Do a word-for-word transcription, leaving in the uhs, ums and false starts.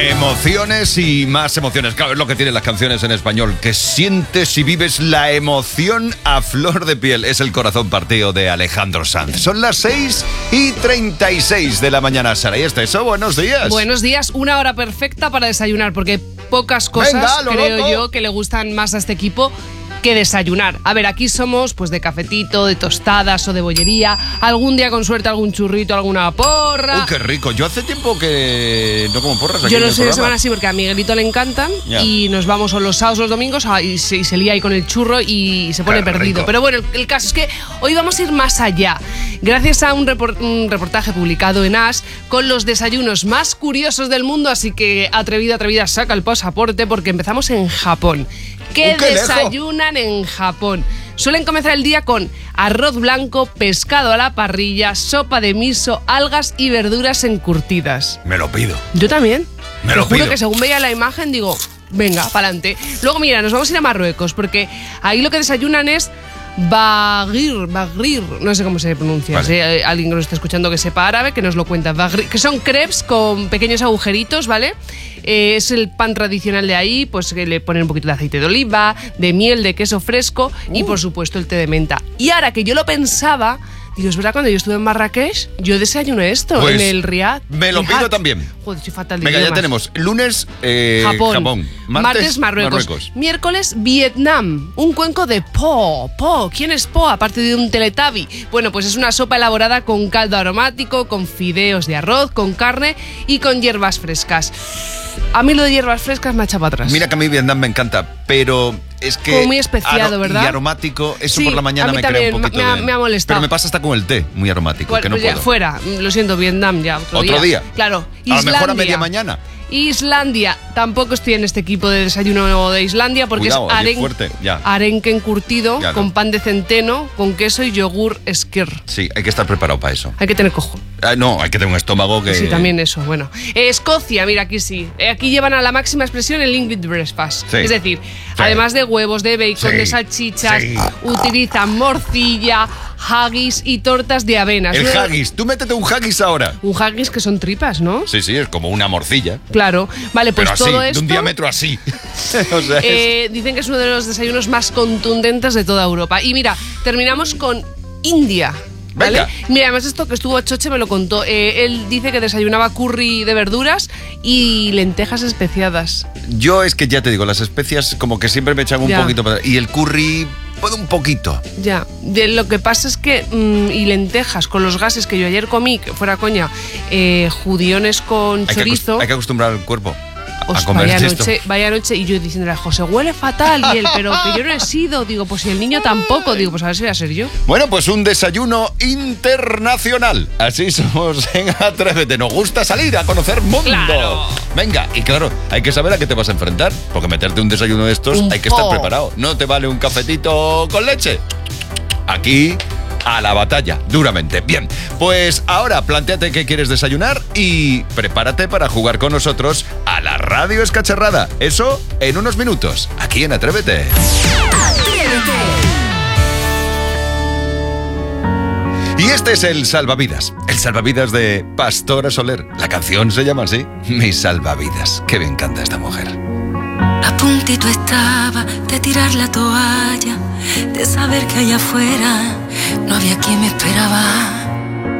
Emociones y más emociones. Claro, es lo que tienen las canciones en español. Que sientes y vives la emoción a flor de piel. Es el corazón partido de Alejandro Sanz. Son las seis y treinta y seis de la mañana. Sara y Esteso, buenos días. Buenos días. Una hora perfecta para desayunar, porque pocas cosas, Venga, lo creo loco. yo, que le gustan más a este equipo que desayunar. A ver, aquí somos pues de cafetito, de tostadas o de bollería. Algún día con suerte algún churrito, alguna porra. Uy, qué rico. Yo hace tiempo que no como porras aquí Yo en no el sé de programa. semana sí, porque a Miguelito le encantan. Ya. Y nos vamos o los sábados o los domingos a- y, se, y se lía ahí con el churro y se pone Qué perdido. rico. Pero bueno, el, el caso es que hoy vamos a ir más allá. Gracias a un, repor- un reportaje publicado en As con los desayunos más curiosos del mundo. Así que atrevida, atrevida, saca el pasaporte porque empezamos en Japón. ¿Qué ¡Uh, qué lejos! desayunan en Japón? Suelen comenzar el día con arroz blanco, pescado a la parrilla, sopa de miso, algas y verduras encurtidas. Me lo pido. Yo también. Me Te lo juro pido. que según veía la imagen digo, venga, pa'lante. Luego mira, nos vamos a ir a Marruecos porque ahí lo que desayunan es bagir, bagir, no sé cómo se pronuncia. Vale. Si hay alguien que nos está escuchando que sepa árabe, que nos lo cuenta. Bagir, que son crepes con pequeños agujeritos, ¿vale? Eh, es el pan tradicional de ahí, pues que le ponen un poquito de aceite de oliva, de miel, de queso fresco y Uh. por supuesto el té de menta. Y ahora que yo lo pensaba, digo, es verdad, cuando yo estuve en Marrakech, yo desayuné esto Pues, en el Riad. me lo Riad. pido también. Joder, soy fatal de Venga, ya idiomas. tenemos lunes eh, Japón. Japón. Martes, Marruecos. Miércoles, Vietnam. Un cuenco de po. Po. ¿Quién es po? Aparte de un teletabi. Bueno, pues es una sopa elaborada con caldo aromático, con fideos de arroz, con carne y con hierbas frescas. A mí lo de hierbas frescas me ha echado para atrás. Mira que a mí Vietnam me encanta, pero es que... Como muy especiado, ¿verdad? Y aromático, eso Sí, por la mañana a mí me crea un también, poquito me ha- de... me ha molestado. Pero me pasa hasta con el té, muy aromático, Bueno, que no pues ya, puedo. fuera. Lo siento, Vietnam ya. Otro, ¿Otro día? Claro. A lo mejor a media mañana. Islandia. Tampoco estoy en este equipo de desayuno de Islandia porque Cuidado, es allí aren- fuerte, ya. arenque encurtido Ya, no. con pan de centeno, con queso y yogur skir. Sí, hay que estar preparado para eso. Hay que tener cojo. Ah, no, hay que tener un estómago que... Sí, también eso. Bueno, Eh, Escocia, mira, aquí sí. Eh, Aquí llevan a la máxima expresión el English breakfast. Sí. Es decir, Sí. además de huevos, de bacon, Sí. de salchichas, Sí. utilizan morcilla, haggis y tortas de avena. El Es una- haggis, tú métete un haggis ahora. Un haggis que son tripas, ¿no? Sí, sí, es como una morcilla. Claro. Vale, pues pero así, todo de esto... un diámetro así. O sea, es- Eh, dicen que es uno de los desayunos más contundentes de toda Europa. Y mira, terminamos con India. ¿Vale? Venga. Mira, además esto que estuvo Choche me lo contó. Eh, él dice que desayunaba curry de verduras y lentejas especiadas. Yo es que ya te digo, las especias como que siempre me echan un Ya. poquito para... Y el curry, puedo un poquito. Ya, de, lo que pasa es que, mm, y lentejas, con los gases que yo ayer comí, que fuera coña, eh, judiones con Hay que, chorizo. acos- hay que acostumbrar al cuerpo a, Os, a comer vaya esto. noche, vaya noche, y yo diciéndole a José, huele fatal, y él, pero que yo no he sido, digo, pues si el niño tampoco, digo, pues a ver si voy a ser yo. Bueno, pues un desayuno internacional. Así somos en Atrévete. Nos gusta salir a conocer mundo. Claro. Venga, y claro, hay que saber a qué te vas a enfrentar. Porque meterte un desayuno de estos Un hay que estar po. preparado. No te vale un cafetito con leche. Aquí a la batalla, duramente. Bien, pues ahora plantéate qué quieres desayunar y prepárate para jugar con nosotros a la radio escacharrada. Eso en unos minutos, aquí en Atrévete. Y este es el Salvavidas, el Salvavidas de Pastora Soler. La canción se llama así, Mi Salvavidas. Qué bien canta esta mujer. A puntito estaba de tirar la toalla, de saber que allá afuera no había quien me esperaba.